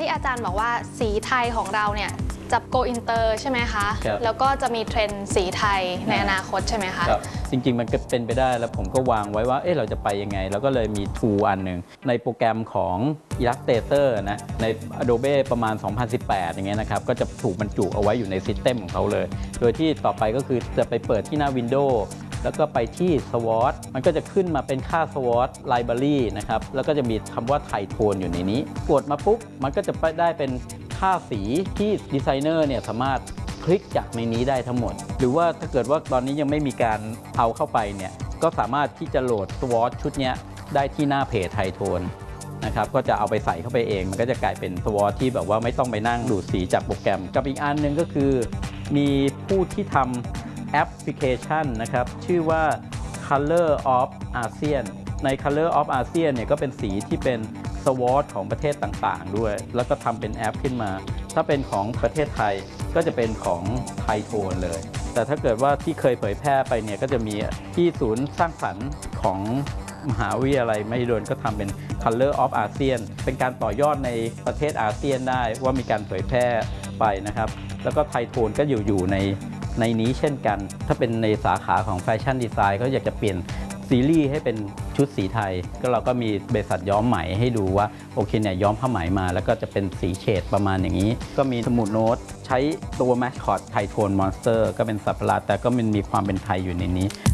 ที่อาจารย์บอกว่าสีไทยของเราเนี่ยจะโกอินเตอร์ใช่ไหมคะแล้วก็จะมีเทรนด์สีไทยในอนาคตใช่ไหมคะจริงๆมันก็เป็นไปได้แล้วผมก็วางไว้ว่าเราจะไปยังไงแล้วก็เลยมี tool อันหนึ่งในโปรแกรมของ Illustrator นะใน Adobe ประมาณ 2018 อย่างเงี้ยนะครับก็จะถูกบรรจุเอาไว้อยู่ในซิสเต็มของเขาเลยโดยที่ต่อไปก็คือจะไปเปิดที่หน้า Windows แล้วก็ไปที่ SWOT มันก็จะขึ้นมาเป็นค่า SWOT Library นะครับแล้วก็จะมีคำว่าไทโทนอยู่ในนี้กดมาปุ๊บมันก็จะได้เป็นค่าสีที่ดีไซเนอร์เนี่ยสามารถคลิกจากในนี้ได้ทั้งหมดหรือว่าถ้าเกิดว่าตอนนี้ยังไม่มีการเอาเข้าไปเนี่ยก็สามารถที่จะโหลด SWOT ชุดนี้ได้ที่หน้าเพจไทโทนนะครับก็จะเอาไปใส่เข้าไปเองมันก็จะกลายเป็น SWOT ที่แบบว่าไม่ต้องไปนั่งดูดสีจากโปรแกรมกับอีกอันหนึ่งก็คือมีผู้ที่ทำแอปพลิเคชันนะครับชื่อว่า Color of ASEAN ใน Color of ASEAN เนี่ยก็เป็นสีที่เป็นสวอตของประเทศต่างๆด้วยแล้วก็ทำเป็นแอปขึ้นมาถ้าเป็นของประเทศไทยก็จะเป็นของไทโทนเลยแต่ถ้าเกิดว่าที่เคยเผยแพร่ไปเนี่ยก็จะมีที่ศูนย์สร้างสรรค์ของมหาวิทยาลัยมหิดลก็ทำเป็น Color of ASEAN เป็นการต่อยอดในประเทศอาเซียนได้ว่ามีการเผยแพร่ไปนะครับแล้วก็ไทโทนก็อยู่ในนี้เช่นกันถ้าเป็นในสาขาของแฟชั่นดีไซน์เขาอยากจะเปลี่ยนซีรีส์ให้เป็นชุดสีไทยก็เราก็มีบริษัทย้อมไหมให้ดูว่าโอเคเนี่ยย้อมผ้าไหมมาแล้วก็จะเป็นสีเฉดประมาณอย่างนี้ก็มีสมุดโน้ตใช้ตัวแมสคอตไทโทนมอนสเตอร์ก็เป็นสัตว์ประหลาดแต่ก็มันมีความเป็นไทยอยู่ในนี้